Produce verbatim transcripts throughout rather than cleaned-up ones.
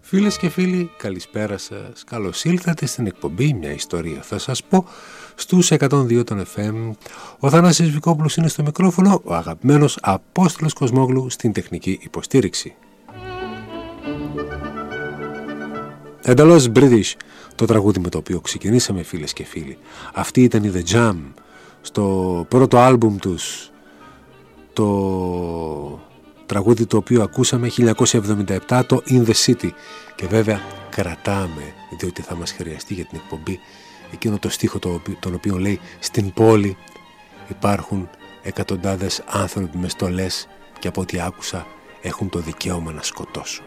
Φίλες και φίλοι, καλησπέρα σας. Καλώς ήλθατε στην εκπομπή «Μια ιστορία θα σας πω» στους εκατόν δύο των εφ εμ. Ο Θανάσης Βικόπουλος είναι στο μικρόφωνο, ο αγαπημένος Απόστολος Κοσμόγλου στην τεχνική υποστήριξη. Εντελώς British το τραγούδι με το οποίο ξεκινήσαμε, φίλες και φίλοι. Αυτή ήταν η The Jam στο πρώτο άλμπουμ τους, το τραγούδι το οποίο ακούσαμε χίλια εννιακόσια εβδομήντα επτά, το In the City. Και βέβαια κρατάμε, διότι θα μας χρειαστεί για την εκπομπή, εκείνο το στίχο το οποίο, τον οποίο λέει «Στην πόλη υπάρχουν εκατοντάδες άνθρωποι με στολές και από ό,τι άκουσα έχουν το δικαίωμα να σκοτώσουν».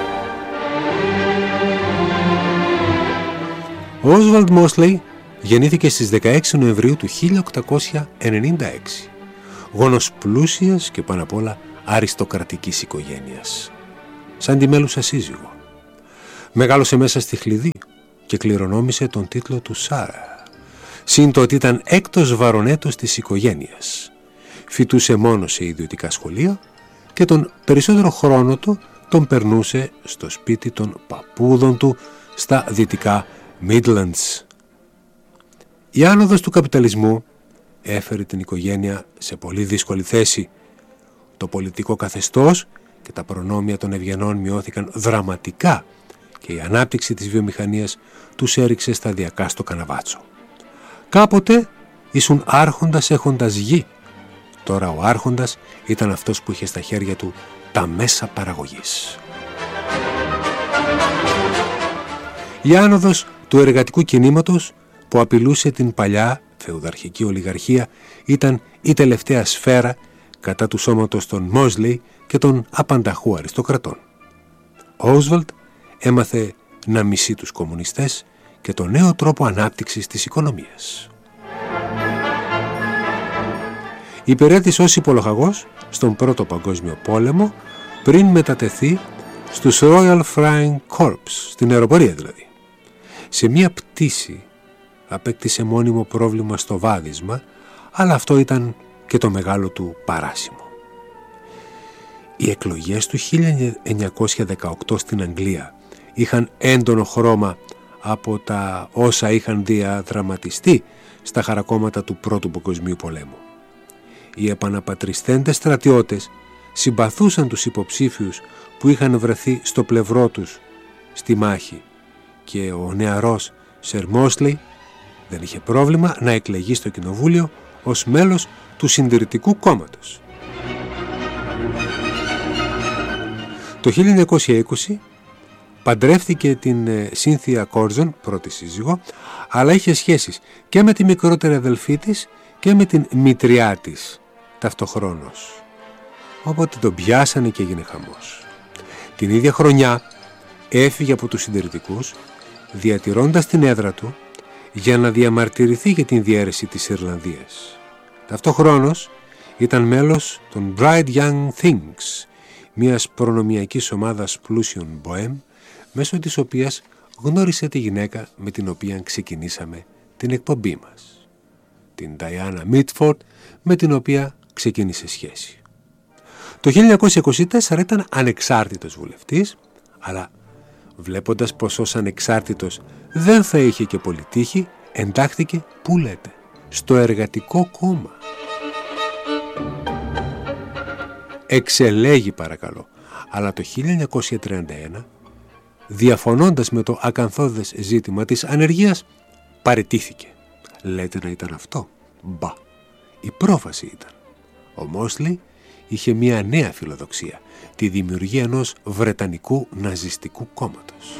Ο Oswald Mosley γεννήθηκε στις δεκαέξι Νοεμβρίου του χίλια οκτακόσια ενενήντα έξι, γόνος πλούσιας και πάνω απ' όλα αριστοκρατικής οικογένειας, σαν τη μέλουσα σύζυγο. Μεγάλωσε μέσα στη Χλιδί και κληρονόμησε τον τίτλο του Σάρα, συν το ότι ήταν έκτος βαρονέτος της οικογένειας. Φοιτούσε μόνο σε ιδιωτικά σχολεία και τον περισσότερο χρόνο του τον περνούσε στο σπίτι των παππούδων του στα δυτικά Midlands. Η άνοδος του καπιταλισμού έφερε την οικογένεια σε πολύ δύσκολη θέση. Το πολιτικό καθεστώς και τα προνόμια των ευγενών μειώθηκαν δραματικά και η ανάπτυξη της βιομηχανίας τους έριξε σταδιακά στο καναβάτσο. Κάποτε ήσουν άρχοντας έχοντας γη. Τώρα ο άρχοντας ήταν αυτός που είχε στα χέρια του τα μέσα παραγωγής. Η άνοδος του εργατικού κινήματος που απειλούσε την παλιά φεουδαρχική ολιγαρχία ήταν η τελευταία σφαίρα κατά του σώματος των Μόσλεϊ και των απανταχού αριστοκρατών. Ο Όσβαλντ έμαθε να μισεί τους κομμουνιστές και το νέο τρόπο ανάπτυξης της οικονομίας. Υπηρέτησε ως υπολοχαγός στον Πρώτο Παγκόσμιο Πόλεμο πριν μετατεθεί στους Royal Flying Corps, στην αεροπορία δηλαδή. Σε μία πτήση απέκτησε μόνιμο πρόβλημα στο βάδισμα, αλλά αυτό ήταν και το μεγάλο του παράσημο. Οι εκλογές του χίλια εννιακόσια δεκαοκτώ στην Αγγλία είχαν έντονο χρώμα από τα όσα είχαν διαδραματιστεί στα χαρακόμματα του Πρώτου Παγκοσμίου Πολέμου. Οι επαναπατριστέντες στρατιώτες συμπαθούσαν τους υποψήφιους που είχαν βρεθεί στο πλευρό τους στη μάχη και ο νεαρός Σερ Μόσλεϊ δεν είχε πρόβλημα να εκλεγεί στο κοινοβούλιο ως μέλος του Συντηρητικού Κόμματος. Το χίλια εννιακόσια είκοσι παντρεύτηκε την Σίνθια Κόρζον, πρώτη σύζυγο, αλλά είχε σχέσεις και με τη μικρότερη αδελφή της και με την μητριά της ταυτοχρόνως. Οπότε τον πιάσανε και έγινε χαμός. Την ίδια χρονιά έφυγε από τους συντηρητικούς, διατηρώντας την έδρα του για να διαμαρτυρηθεί για την διαίρεση της Ιρλανδίας. Ταυτόχρονος ήταν μέλος των Bright Young Things, μιας προνομιακής ομάδας πλούσιων μποέμ, μέσω της οποίας γνώρισε τη γυναίκα με την οποία ξεκινήσαμε την εκπομπή μας, την Diana Mitford, με την οποία ξεκίνησε σχέση. Το χίλια εννιακόσια είκοσι τέσσερα ήταν ανεξάρτητος βουλευτής, αλλά βλέποντας πως ως ανεξάρτητος δεν θα είχε και πολύ τύχη, εντάχθηκε, πού λέτε, στο Εργατικό Κόμμα. Εξελέγει παρακαλώ, αλλά το χίλια εννιακόσια τριάντα ένα, διαφωνώντας με το ακαθόδες ζήτημα της ανεργίας, παραιτήθηκε. Λέτε να ήταν αυτό? Μπα, η πρόφαση ήταν. Ο Μόσλεϊ είχε μια νέα φιλοδοξία, τη δημιουργία ενός Βρετανικού ναζιστικού κόμματος.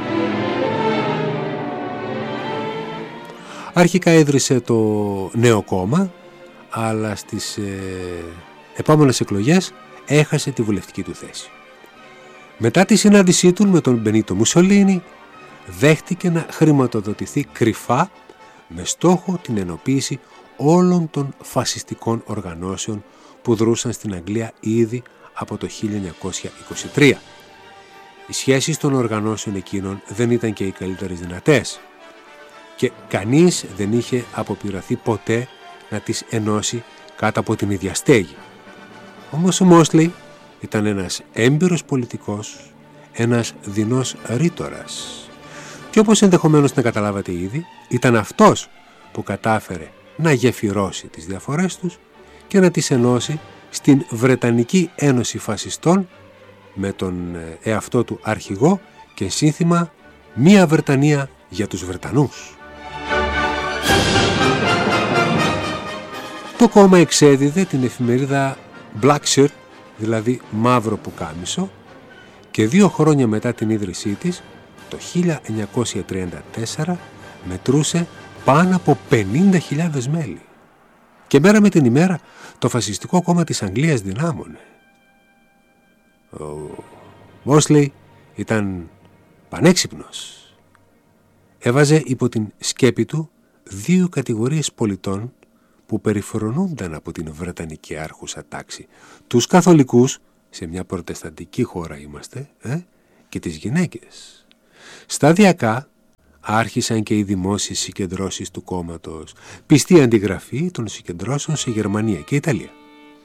Αρχικά ίδρυσε το νέο κόμμα, αλλά στις ε, επόμενες εκλογές έχασε τη βουλευτική του θέση. Μετά τη συνάντησή του με τον Μπενίτο Μουσολίνι, δέχτηκε να χρηματοδοτηθεί κρυφά με στόχο την ενοποίηση όλων των φασιστικών οργανώσεων που δρούσαν στην Αγγλία ήδη από το χίλια εννιακόσια είκοσι τρία. Οι σχέσεις των οργανώσεων εκείνων δεν ήταν και οι καλύτερες δυνατές και κανείς δεν είχε αποπειραθεί ποτέ να τις ενώσει κάτω από την ίδια στέγη. Όμως ο Μόσλεϊ ήταν ένας έμπειρος πολιτικός, ένας δεινός ρήτορας. Και όπως ενδεχομένως να καταλάβατε ήδη, ήταν αυτός που κατάφερε να γεφυρώσει τις διαφορές τους και να τις ενώσει στην Βρετανική Ένωση Φασιστών με τον εαυτό του αρχηγό και σύνθημα «Μία Βρετανία για τους Βρετανούς». Το κόμμα εξέδιδε την εφημερίδα Black Shirt, δηλαδή μαύρο πουκάμισο, και δύο χρόνια μετά την ίδρυσή της, το χίλια εννιακόσια τριάντα τέσσερα, μετρούσε πάνω από πενήντα χιλιάδες μέλη. Και μέρα με την ημέρα το φασιστικό κόμμα της Αγγλίας δυνάμωνε. Ο Μόσλεϊ ήταν πανέξυπνος. Έβαζε υπό την σκέπη του δύο κατηγορίες πολιτών που περιφρονούνταν από την Βρετανική άρχουσα τάξη. Τους καθολικούς, σε μια προτεσταντική χώρα είμαστε, ε, και τις γυναίκες. Σταδιακά άρχισαν και οι δημόσιες συγκεντρώσεις του κόμματος, πιστή αντιγραφή των συγκεντρώσεων σε Γερμανία και Ιταλία.